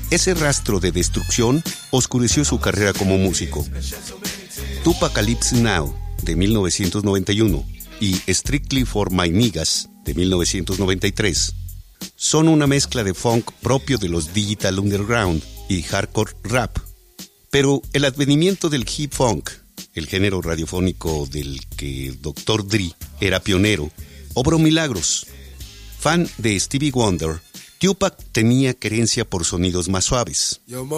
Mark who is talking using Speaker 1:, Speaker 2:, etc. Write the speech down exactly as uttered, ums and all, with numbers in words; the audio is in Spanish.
Speaker 1: Ese rastro de destrucción oscureció su carrera como músico. Tupacalypse Now, de mil novecientos noventa y uno, y Strictly for My Niggas, de mil novecientos noventa y tres, son una mezcla de funk propio de los Digital Underground y hardcore rap. Pero el advenimiento del hip funk, el género radiofónico del que doctor Dre era pionero, obró milagros. Fan de Stevie Wonder, Tupac tenía querencia por sonidos más suaves.